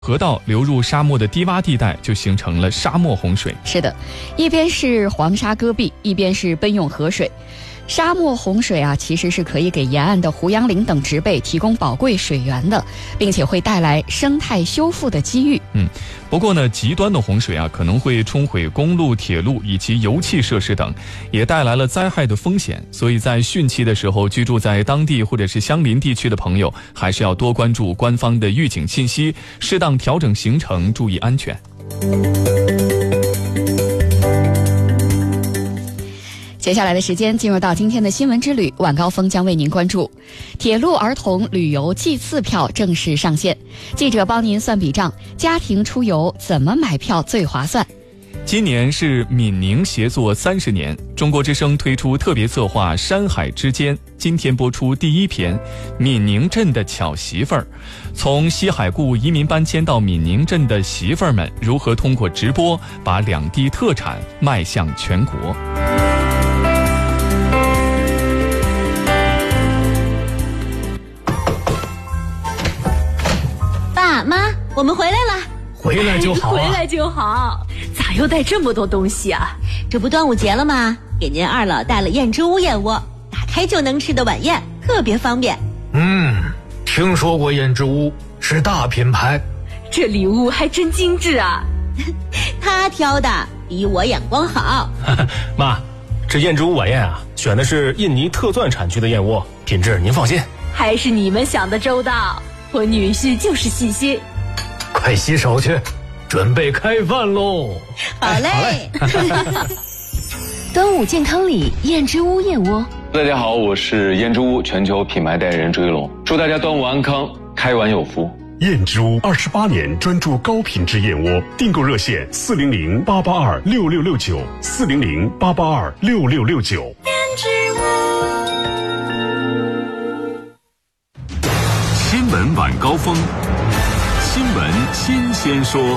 河道流入沙漠的低洼地带，就形成了沙漠洪水。 是的，一边是黄沙戈壁，一边是奔涌河水。沙漠洪水其实是可以给沿岸的胡杨林等植被提供宝贵水源的，并且会带来生态修复的机遇。 不过呢，极端的洪水可能会冲毁公路、铁路以及油气设施等，也带来了灾害的风险。所以在汛期的时候，居住在当地或者是相邻地区的朋友，还是要多关注官方的预警信息，适当调整行程，注意安全。 接下来的时间进入到今天的新闻之旅，晚高峰将为您关注铁路儿童旅游季次票正式上线，记者帮您算笔账，家庭出游怎么买票最划算？ 今年是闽宁协作30年，中国之声推出特别策划《山海之间》，今天播出第一篇《闽宁镇的巧媳妇儿》，从西海固移民搬迁到闽宁镇的媳妇儿们，如何通过直播把两地特产迈向全国。 爸妈，我们回来了。 回来就好回来就好。咋又带这么多东西啊？这不端午节了吗？给您二老带了燕之屋燕窝，打开就能吃的晚宴，特别方便。 听说过燕之屋，是大品牌。 这礼物还真精致啊。他挑的比我眼光好。 妈，这燕之屋晚宴选的是印尼特钻产区的燕窝，品质您放心。 还是你们想的周到，我女婿就是细心。 快洗手去，准备开饭喽。 好嘞。 端午健康礼，燕之屋燕窝。 大家好，我是燕之屋全球品牌代言人朱一龙，祝大家端午安康，开碗有福。 燕之屋28年专注高品质燕窝，订购热线400-882-6669，400-882-6669。燕之屋。 新闻晚高峰，新闻新鲜说。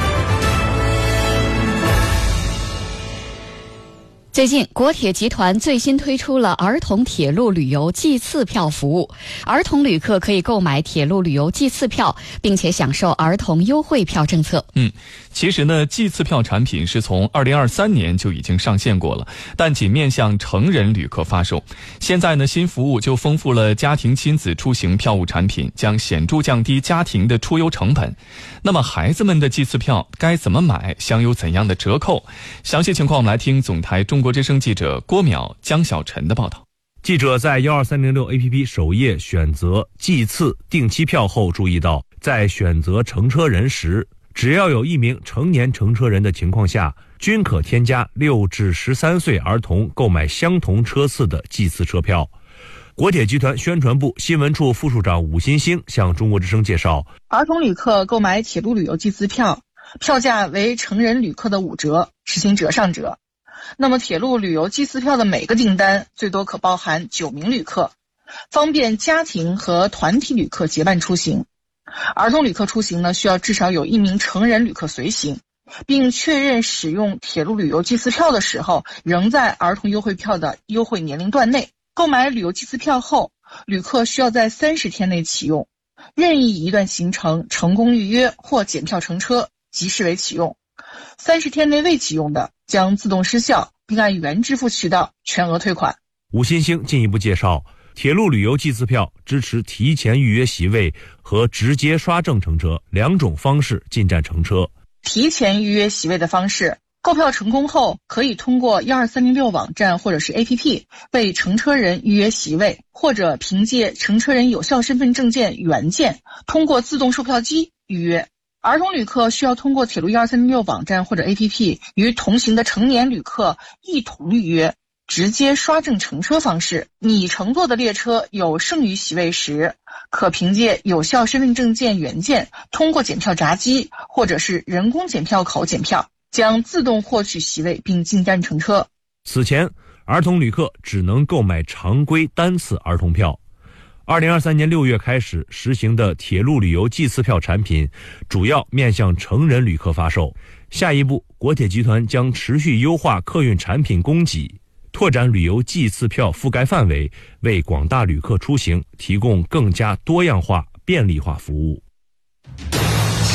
最近，国铁集团最新推出了儿童铁路旅游季次票服务，儿童旅客可以购买铁路旅游季次票，并且享受儿童优惠票政策。 其实呢，季次票产品是从2023年就已经上线过了，但仅面向成人旅客发售。现在呢，新服务就丰富了家庭亲子出行票务产品，将显著降低家庭的出游成本。那么孩子们的季次票该怎么买，享有怎样的折扣？详细情况我们来听总台中国之声记者郭淼、江小晨的报道。 记者在12306 APP 首页选择季次定期票后注意到，在选择乘车人时，只要有一名成年乘车人的情况下，均可添加6至13岁儿童购买相同车次的季次车票。国铁集团宣传部新闻处副处长武新兴向中国之声介绍， 儿童旅客购买铁路旅游季次票，票价为成人旅客的5折，实行折上折。那么铁路旅游季次票的每个订单最多可包含9名旅客，方便家庭和团体旅客结伴出行。儿童旅客出行呢，需要至少有1名成人旅客随行，并确认使用铁路旅游季次票的时候仍在儿童优惠票的优惠年龄段内。购买旅游季次票后，旅客需要在30天内启用，任意一段行程成功预约或检票乘车即视为启用，30天内未启用的将自动失效，并按原支付渠道全额退款。 武新兴进一步介绍，铁路旅游季次票支持提前预约席位和直接刷证乘车2种方式进站乘车。 提前预约席位的方式，购票成功后可以通过12306网站或者是 APP 为乘车人预约席位，或者凭借乘车人有效身份证件原件通过自动售票机预约。儿童旅客需要通过铁路12306网站或者 APP 与同行的成年旅客一同预约直接刷证乘车方式。你乘坐的列车有剩余席位时，可凭借有效身份证件原件通过检票闸机或者是人工检票口检票，将自动获取席位并进站乘车。 此前，儿童旅客只能购买常规单次儿童票。2023年6月开始实行的铁路旅游季次票产品，主要面向成人旅客发售。下一步，国铁集团将持续优化客运产品供给，拓展旅游季次票覆盖范围，为广大旅客出行提供更加多样化、便利化服务。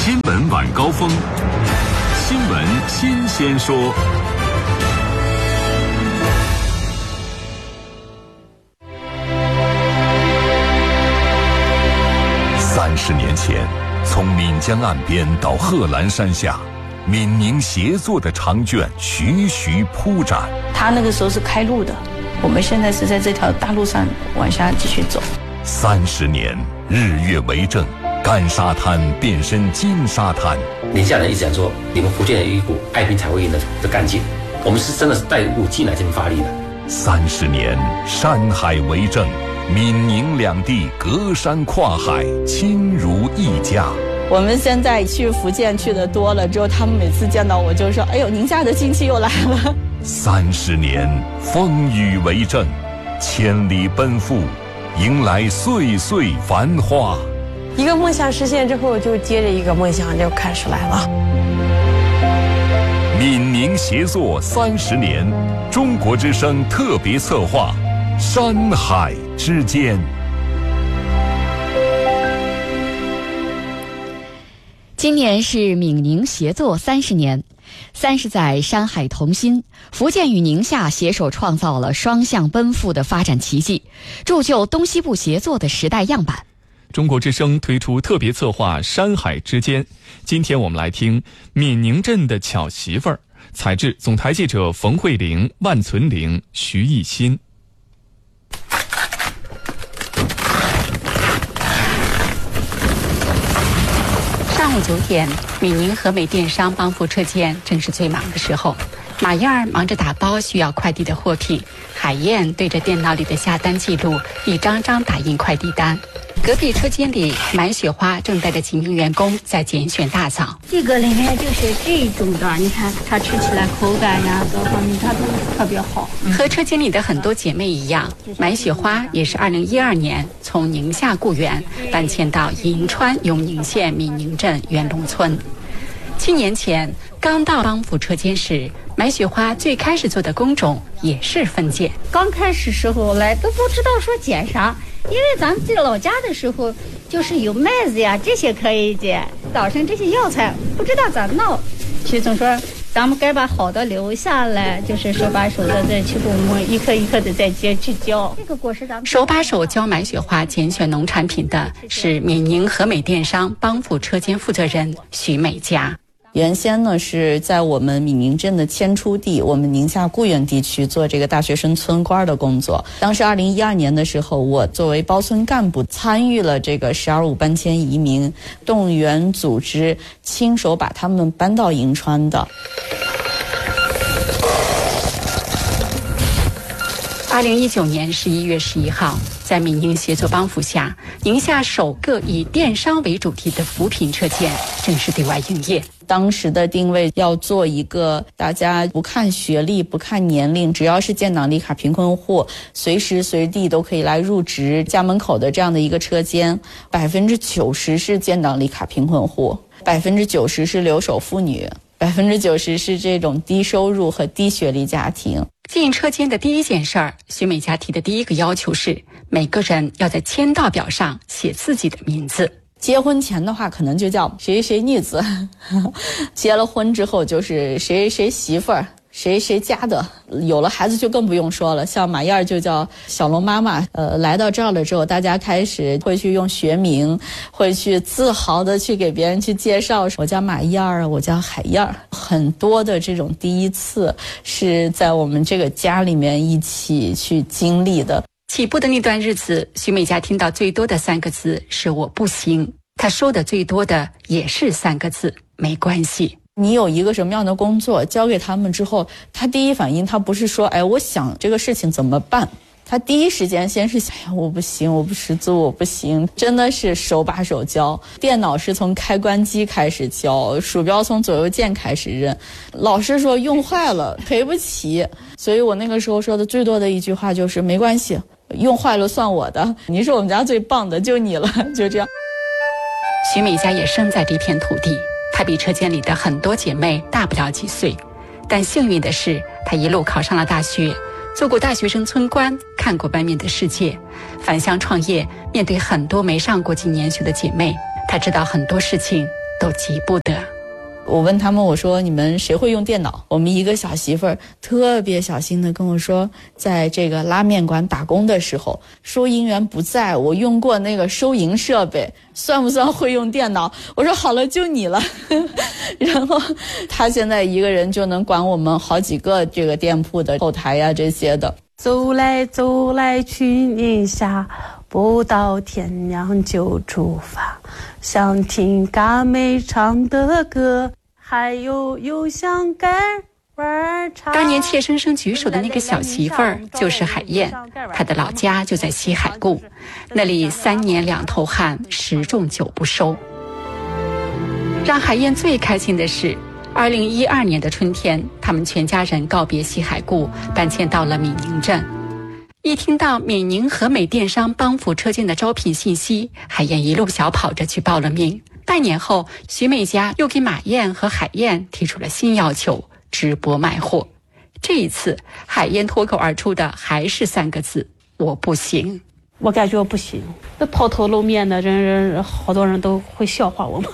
新闻晚高峰，新闻新鲜说。30年前，从岷江岸边到贺兰山下，闽宁协作的长卷徐徐铺展。 他那个时候是开路的，我们现在是在这条大路上往下继续走。 30年，日月为证，干沙滩变身金沙滩。 宁夏人一直讲说，你们福建有一股爱拼才会赢的干劲，我们是真的是带入劲来这边发力的。 30年，山海为证，闽宁两地隔山跨海，亲如一家。 我们现在去福建去的多了之后，他们每次见到我就说：“哎呦，宁夏的亲戚又来了。 ”30年，风雨为证，千里奔赴，迎来岁岁繁花。 一个梦想实现之后，就接着一个梦想就开始来了。 闽宁协作30年，中国之声特别策划，山海之间。 今年是闽宁协作30年，30载山海同心，福建与宁夏携手创造了双向奔赴的发展奇迹，铸就东西部协作的时代样板。 中国之声推出特别策划《山海之间》，今天我们来听闽宁镇的巧媳妇儿，采制总台记者冯慧玲、万存玲、徐艺新。 上午9点，闽宁和美电商帮扶车间正是最忙的时候。马燕儿忙着打包需要快递的货品，海燕对着电脑里的下单记录，一张张打印快递单。隔壁车间里，满雪花正带着几名员工在拣选大枣。 这个里面就是这种的，你看它吃起来口感呀，各方面它都特别好。 和车间里的很多姐妹一样，满雪花也是2012年从宁夏固原搬迁到银川永宁县闽宁镇元龙村。7年前刚到帮扶车间时，满雪花最开始做的工种也是分拣。 刚开始时候来都不知道说捡啥，因为咱们在老家的时候就是有麦子呀，这些可以捡，早晨这些药材不知道咋弄。徐总说咱们该把好的留下来，就是手把手的再去给我们一颗一颗的再接去浇。这个果实咱们手把手教满雪花拣选农产品的是闽宁和美电商帮扶车间负责人徐美佳。 原先呢是在我们闽宁镇的迁出地，我们宁夏固原地区做这个大学生村官的工作。当时2012年的时候，我作为包村干部参与了这个12.5搬迁移民，动员组织，亲手把他们搬到银川的。 2019年11月11号，在闽宁协作帮扶下，宁夏首个以电商为主题的扶贫车间正式对外营业。 当时的定位要做一个大家不看学历不看年龄，只要是建档立卡贫困户随时随地都可以来入职家门口的这样的一个车间。90%是建档立卡贫困户，90%是留守妇女，90%是这种低收入和低学历家庭。 进车间的第一件事儿，徐美佳提的第一个要求是每个人要在签到表上写自己的名字。 结婚前的话可能就叫谁谁女子，结了婚之后就是谁谁媳妇儿，谁谁家的，有了孩子就更不用说了，像马燕儿就叫小龙妈妈。来到这儿了之后，大家开始会去用学名，会去自豪的去给别人去介绍，我叫马燕儿，我叫海燕儿。很多的这种第一次是在我们这个家里面一起去经历的。 起步的那段日子，徐美佳听到最多的3个字是我不行，她说的最多的也是3个字，没关系。 你有一个什么样的工作交给他们之后，他第一反应他不是说我想这个事情怎么办，他第一时间先是想我不行，我不识字，我不行，真的是手把手教。电脑是从开关机开始教，鼠标从左右键开始认，老师说用坏了赔不起，所以我那个时候说的最多的一句话就是没关系，用坏了算我的，你是我们家最棒的，就你了，就这样。 徐美佳也生在这片土地，她比车间里的很多姐妹大不了几岁，但幸运的是她一路考上了大学，做过大学生村官，看过外面的世界，返乡创业，面对很多没上过几年学的姐妹，她知道很多事情都急不得。 我问他们，我说你们谁会用电脑？我们一个小媳妇儿特别小心的跟我说，在这个拉面馆打工的时候，收银员不在，我用过那个收银设备，算不算会用电脑？我说好了，就你了。然后他现在一个人就能管我们好几个这个店铺的后台呀这些的。 走来走来去宁夏，不到天亮就出发，想听嘎妹唱的歌，还有想跟儿唱。 当年怯生生举手的那个小媳妇儿就是海燕，她的老家就在西海固，那里3年2头旱，10种9不收。让海燕最开心的是2012年的春天，他们全家人告别西海固，搬迁到了闽宁镇。一听到闽宁和美电商帮扶车间的招聘信息，海燕一路小跑着去报了名。半年后，徐美家又给马燕和海燕提出了新要求：直播卖货。这一次，海燕脱口而出的还是3个字：我不行。 我感觉我不行，那抛头露面的人，好多人都会笑话我们。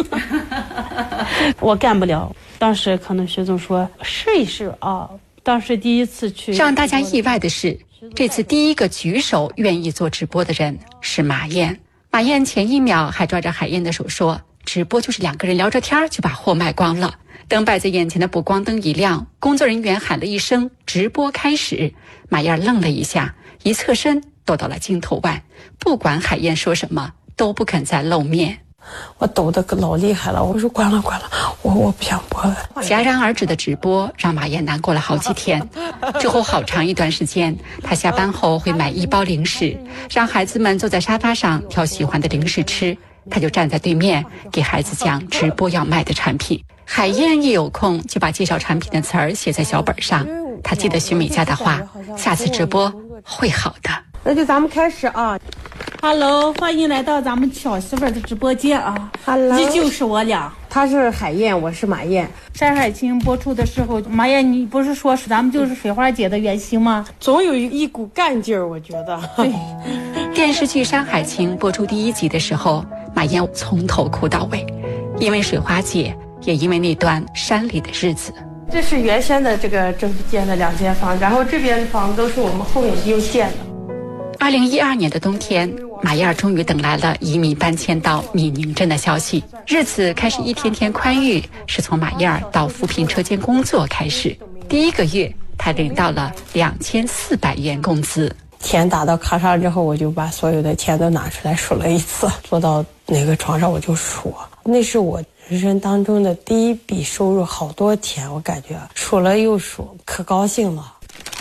我干不了。当时可能徐总说试一试啊。当时第一次去， 让大家意外的是，这次第一个举手愿意做直播的人是马燕。马燕前一秒还抓着海燕的手说，直播就是2个人聊着天就把货卖光了。等摆在眼前的补光灯一亮，工作人员喊了一声直播开始，马燕愣了一下，一侧身躲到了镜头外，不管海燕说什么都不肯再露面。 我抖得老厉害了，我说关了，我不想播了。 戛然而止的直播让马燕难过了好几天。之后好长一段时间，她下班后会买1包零食，让孩子们坐在沙发上挑喜欢的零食吃，她就站在对面给孩子讲直播要卖的产品。海燕一有空就把介绍产品的词儿写在小本上，她记得徐美家的话，下次直播会好的。 那就咱们开始啊。Hello， 欢迎来到咱们小媳妇儿的直播间啊。Hello， 依旧是我俩， 她是海燕，我是马燕。 山海情播出的时候，马燕你不是说是咱们就是水花姐的原型吗？ 总有一股干劲儿，我觉得。 对。 电视剧《山海情》播出第1集的时候，马燕从头哭到尾，因为水花姐，也因为那段山里的日子。 这是原先的这个政府建的2间房，然后这边的房子都是我们后面又建的。 2012年的冬天，马燕终于等来了移民搬迁到闽宁镇的消息，日子开始一天天宽裕，是从马燕到扶贫车间工作开始。第1个月，她领到了2400元工资。 钱打到卡上之后，我就把所有的钱都拿出来数了一次，坐到那个床上我就数，那是我人生当中的第1笔收入，好多钱，我感觉数了又数，可高兴了。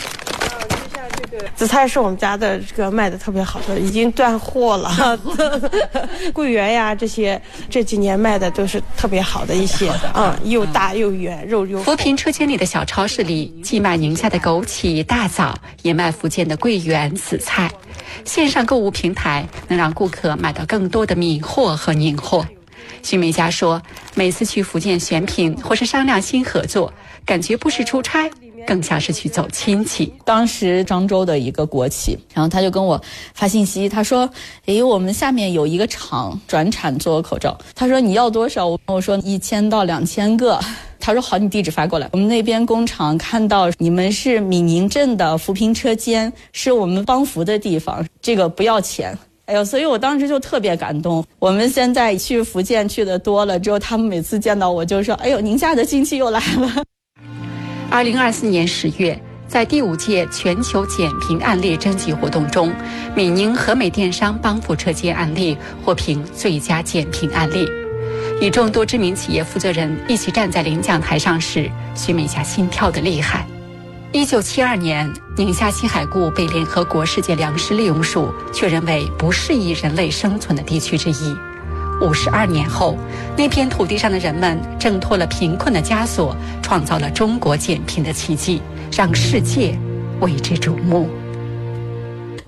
紫菜是我们家的这个卖的特别好的，已经断货了。桂圆呀，这几年卖的都是特别好的一些，又大又圆，肉又。 扶贫车间里的小超市里，既卖宁夏的枸杞、大枣，也卖福建的桂圆、紫菜。线上购物平台能让顾客买到更多的米货和宁货。徐美家说，每次去福建选品或是商量新合作，感觉不是出差，更像是去走亲戚。 当时漳州的一个国企，然后他就跟我发信息，他说我们下面有一个厂转产做口罩，他说你要多少？我说1000到2000个。他说好，你地址发过来。我们那边工厂看到你们是闽宁镇的扶贫车间，是我们帮扶的地方，这个不要钱。所以我当时就特别感动。我们现在去福建去的多了之后，他们每次见到我就说宁夏的亲戚又来了。 2024年10月，在第5届全球减贫案例征集活动中，闽宁和美电商帮扶车间案例获评最佳减贫案例。与众多知名企业负责人一起站在领奖台上时，徐美家心跳的厉害。1972年，宁夏西海固被联合国世界粮食利用署确认为不适宜人类生存的地区之一。52年后，那片土地上的人们挣脱了贫困的枷锁，创造了中国减贫的奇迹，让世界为之瞩目。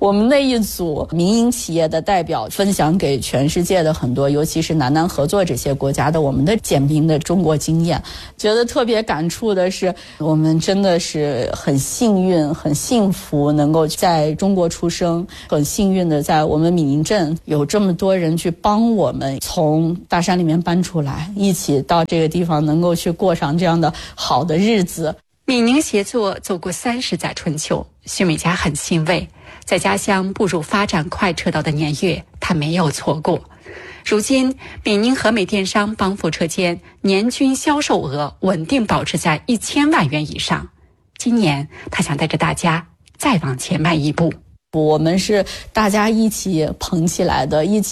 我们那一组民营企业的代表分享给全世界的很多，尤其是南南合作这些国家的我们的减贫的中国经验，觉得特别感触的是，我们真的是很幸运、很幸福，能够在中国出生，很幸运的在我们闽宁镇有这么多人去帮我们从大山里面搬出来，一起到这个地方能够去过上这样的好的日子。 闽宁协作走过30载春秋，徐美佳很欣慰，在家乡步入发展快车道的年月，她没有错过。如今，闽宁和美电商帮扶车间年均销售额稳定保持在1000万元以上。今年，她想带着大家再往前迈一步。 我们是大家一起捧起来的，一起